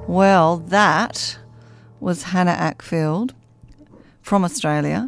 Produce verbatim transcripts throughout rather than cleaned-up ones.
Well, that was Hannah Ackfield from Australia.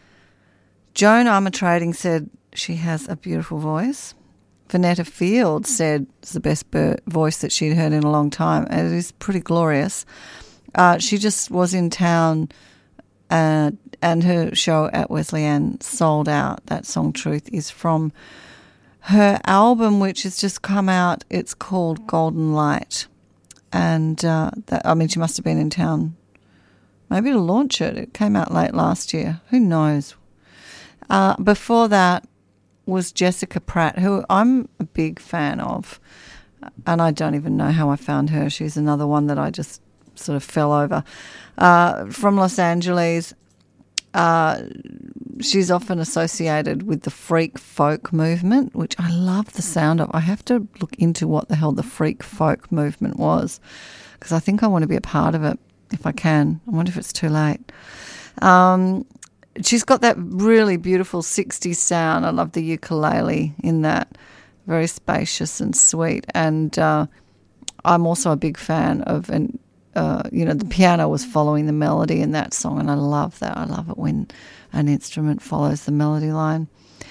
Joan Armatrading said she has a beautiful voice. Vanetta Field said it's the best bir- voice that she'd heard in a long time, and it is pretty glorious. Uh, she just was in town uh, and her show at Wesleyan sold out. That song Truth is from her album, which has just come out. It's called Golden Light. And, uh, that, I mean, she must have been in town maybe to launch it. It came out late last year. Who knows? Uh, before that was Jessica Pratt, who I'm a big fan of. And I don't even know how I found her. She's another one that I just sort of fell over. Uh, from Los Angeles, uh, she's often associated with the freak folk movement, which I love the sound of. I have to look into what the hell the freak folk movement was, because I think I want to be a part of it if I can. I wonder if it's too late. Um, she's got that really beautiful sixties sound. I love the ukulele in that. Very spacious and sweet. And uh, I'm also a big fan of, and uh, you know, the piano was following the melody in that song, and I love that. I love it when an instrument follows the melody line.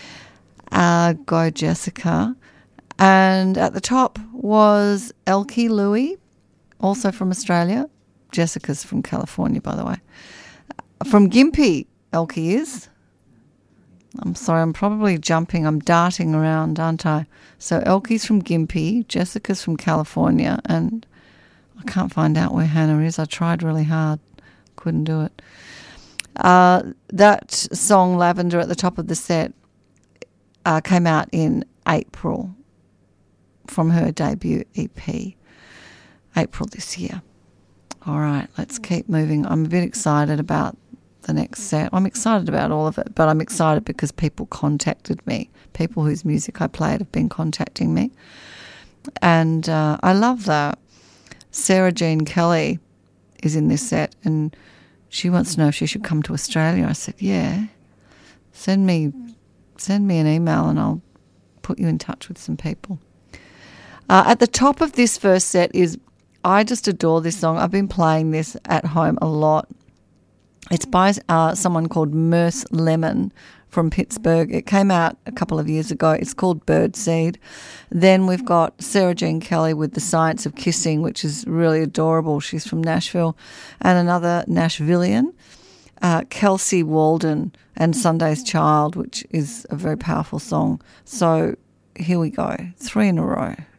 Uh, go Jessica. And at the top was Elkie Louie, also from Australia. Jessica's from California, by the way. From Gympie, Elkie is. I'm sorry, I'm probably jumping. I'm darting around, aren't I? So Elkie's from Gympie, Jessica's from California, and I can't find out where Hannah is. I tried really hard. Couldn't do it. Uh, that song, Lavender, at the top of the set, uh, came out in April from her debut E P, April this year. All right, let's keep moving. I'm a bit excited about the next set. I'm excited about all of it, but I'm excited because people contacted me. People whose music I played have been contacting me. And uh, I love that. Sarah Jean Kelly is in this set, and she wants to know if she should come to Australia. I said, yeah. Send me, send me an email and I'll put you in touch with some people. Uh, at the top of this first set is, I just adore this song. I've been playing this at home a lot. It's by uh, someone called Merce Lemon from Pittsburgh. It came out a couple of years ago. It's called Birdseed. Then we've got Sarah Jean Kelly with The Science of Kissing, which is really adorable. She's from Nashville. And another Nashvillian, uh, Kelsey Walden and Sunday's Child, which is a very powerful song. So here we go. Three in a row.